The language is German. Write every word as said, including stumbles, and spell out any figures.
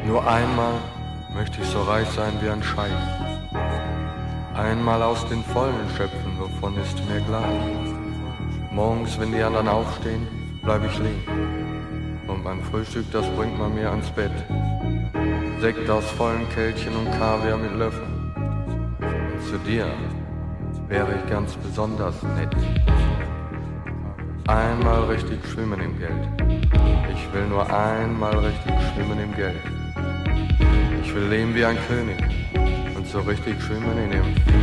Nur einmal möchte ich so reich sein wie ein Scheich. Einmal aus den Vollen schöpfen, wovon ist mir gleich. Morgens, wenn die anderen aufstehen, bleib ich liegen. Und mein Frühstück, das bringt man mir ans Bett. Sekt aus vollen Kelchen und Kaviar mit Löffeln. Und zu dir wäre ich ganz besonders nett. Einmal richtig schwimmen im Geld. Ich will nur einmal richtig schwimmen im Geld. Ich will leben wie ein König und so richtig schwimmen in dem